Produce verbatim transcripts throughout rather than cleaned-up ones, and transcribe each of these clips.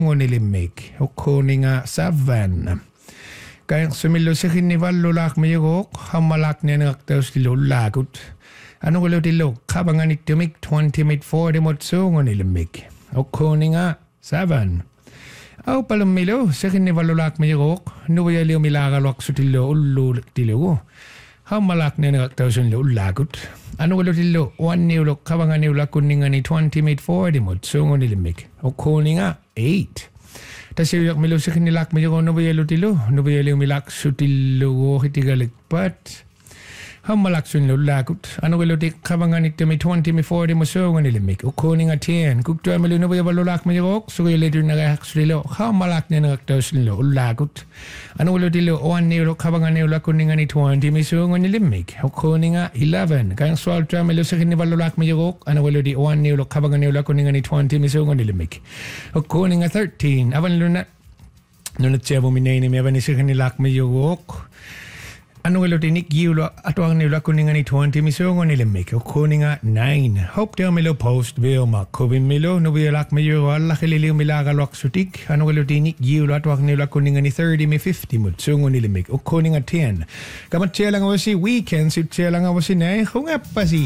ngonilimik ukkoninga savan kaya sumilo sa kinivalulak mayugok hamalak niya ngaktaw silo lagut ano gulo tilo kabangan itumik twenty mid forty motso ngonilimik ukkoninga savan aw palumilo sa kinivalulak mayugok nubayaliw milagalwak sutilo ulul tilo hamalak niya ngaktaw silo lagut ano gulo tilo one niulo kabangan niulo kuninga ni twenty mid forty motso ngonilimik ukkoninga eight Tasiyok milo sa kinilak medyo ko nubayalo tilo. Nubayalo milak sutilo ko hitigalikpat. Hamalak sun lo lakut. Ano ko lo tik kabangan ito may twenty may forty mo so nga nilimik. Ukoni nga ten. Kuktuwa milo nubayalo lak medyo ko. So kayo later nagahak sutilo. Hamalak niya nagaktaw sutilo. Lakut. Ano ko lo tilo. One nilo kabangan nilo kuning nga ni twenty may so nga nilimik. Ukoni nga eleven. Kayang swal tuwa milo sa kinibalo lak medyo ko. Ano ko lo di one nilo kabangan nilo kuning nga ni twenty may so nga nilimik. Ukoni nga thirteen. Avan lo na. Nunat siya buminay ni Mevan ni sa kanilak medyo ko. Ano nga tinik giulo ato ang nila kuning nga ni twenty miso nga nilimik o kuning nga nine. Hope tayo milo post bill makubin milo nubilak mayo wala kililiw milagalwak sutik. Ano nga tinik giulo ato ang nila kuning nga ni thirty may fifty mutso nga nilimik o kuning nga ten. Kamat siya lang si weekend sit siya lang si nay kung apa si.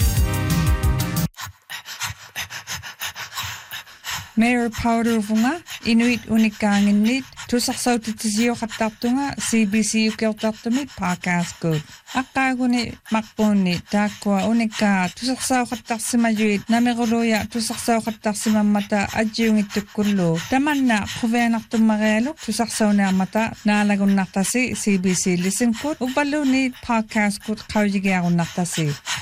Mayor Powder nga Inuit unikangin nit tusaksaw titisiyo katapto nga C B C U keltapto mit podcast good. Akago ni makponi takwa unika tusaksaw kataksimayuit namiguloya tusaksaw kataksimamata adyong itukulo. Taman na kuvenak tumagalok tusaksaw na mata nalagon naktasi C B C listen good. Ubalo ni podcast good kawjigyagon naktasi.